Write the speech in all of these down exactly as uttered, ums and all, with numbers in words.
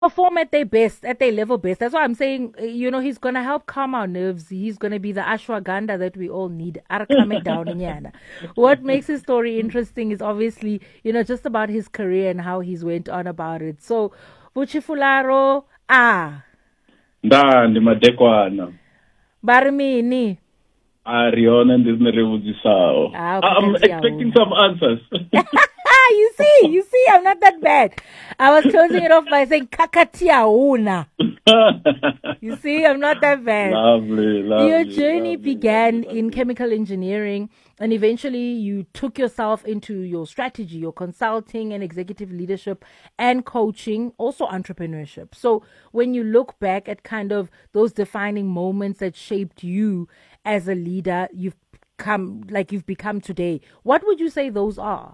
perform at their best, at their level best. That's why I'm saying, uh, you know, he's going to help calm our nerves. He's going to be the ashwagandha that we all need. Are coming down in Yana. What makes his story interesting is obviously, you know, just about his career and how he's went on about it. So, Buchifularo, ah, Ndandi madekwana. Barimini. Ariona ndizinirevudzisawo. Ah, I'm expecting some answers. You see, you see, I'm not that bad. I was closing it off by saying kakatia una. You see, I'm not that bad. Lovely, lovely. Your journey lovely, began lovely, in lovely. chemical engineering, and eventually you took yourself into your strategy, your consulting and executive leadership and coaching, also entrepreneurship. So when you look back at kind of those defining moments that shaped you as a leader, you've come like you've become today, what would you say those are?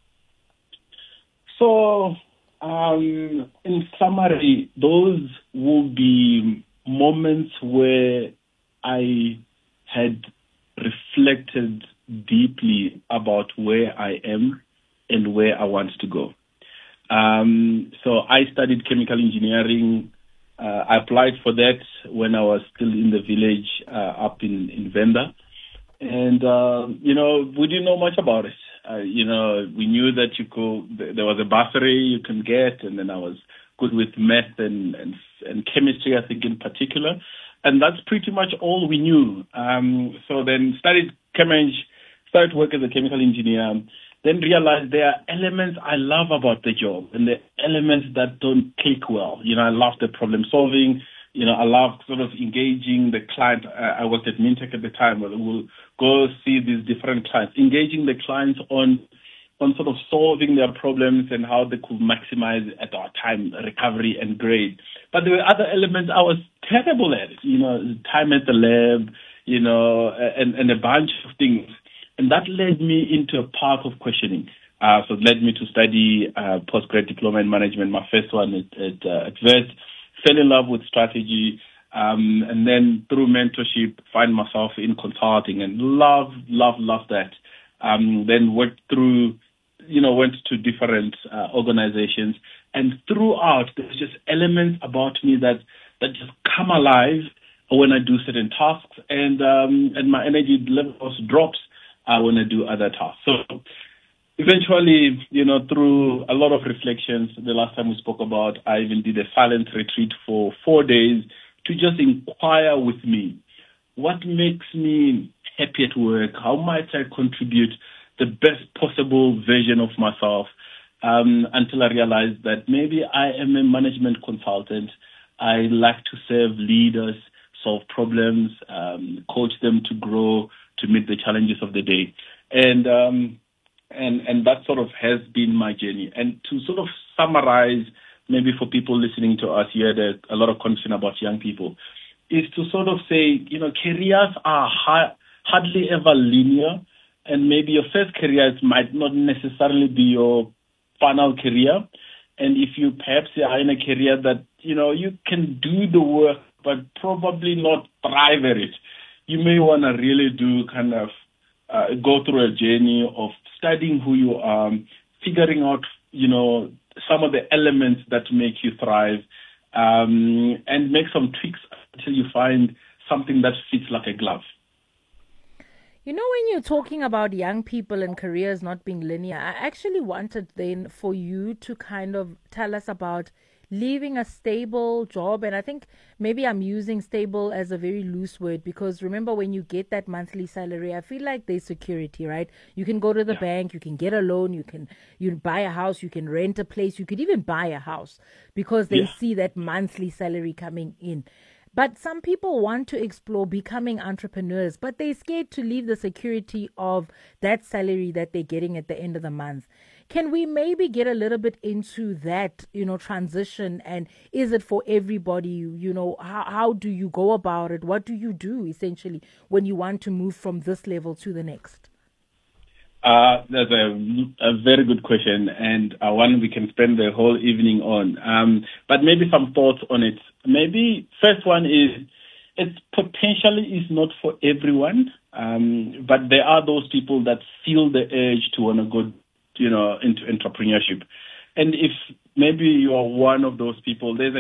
So, um, in summary, those will be moments where I had reflected deeply about where I am and where I want to go. Um, so I studied chemical engineering. Uh, I applied for that when I was still in the village uh, up in, in Venda. And, uh, you know, we didn't know much about it. Uh, you know, we knew that you could, there was a bursary you can get, and then I was good with math and, and, and chemistry, I think, in particular. And that's pretty much all we knew. Um, so then studied ChemEng, started work as a chemical engineer, then realized there are elements I love about the job and the elements that don't click well. You know, I love the problem solving. You know, I love sort of engaging the client. Uh, I worked at Mintech at the time where we'll go see these different clients, engaging the clients on on sort of solving their problems and how they could maximize at our time recovery and grade. But there were other elements I was terrible at, you know, time at the lab, you know, and, and a bunch of things. And that led me into a path of questioning. Uh, so it led me to study uh, postgrad diploma in management, my first one at, at, uh, at Vest, fell in love with strategy, um, and then through mentorship, find myself in consulting and love, love, love that. Um, then worked through, you know, went to different uh, organizations, and throughout there's just elements about me that that just come alive when I do certain tasks, and um, and my energy level also drops uh, when I do other tasks. So eventually, you know, through a lot of reflections, the last time we spoke about, I even did a silent retreat for four days to just inquire with me, what makes me happy at work? How might I contribute the best possible version of myself? Um, until I realized that maybe I am a management consultant. I like to serve leaders, solve problems, um, coach them to grow, to meet the challenges of the day. And um, And and that sort of has been my journey. And to sort of summarize, maybe for people listening to us here, there's a lot of concern about young people, is to sort of say, you know, careers are ha- hardly ever linear, and maybe your first career might not necessarily be your final career. And if you perhaps are in a career that, you know, you can do the work, but probably not thrive at it, you may want to really do kind of uh, go through a journey of studying who you are, figuring out, you know, some of the elements that make you thrive, um, and make some tweaks until you find something that fits like a glove. You know, when you're talking about young people and careers not being linear, I actually wanted then for you to kind of tell us about leaving a stable job. And I think maybe I'm using stable as a very loose word, because remember, when you get that monthly salary, I feel like there's security, right? You can go to the Yeah. bank, you can get a loan, you can you buy a house, you can rent a place, you could even buy a house because they Yeah. see that monthly salary coming in. But some people want to explore becoming entrepreneurs, but they're scared to leave the security of that salary that they're getting at the end of the month. Can we maybe get a little bit into that, you know, transition? And is it for everybody? You know, how, how do you go about it? What do you do essentially when you want to move from this level to the next? Uh, that's a, a very good question, and uh, one we can spend the whole evening on. Um, but maybe some thoughts on it. Maybe first one is it potentially is not for everyone, um, but there are those people that feel the urge to want to go, you know, into entrepreneurship. And if maybe you are one of those people, there's a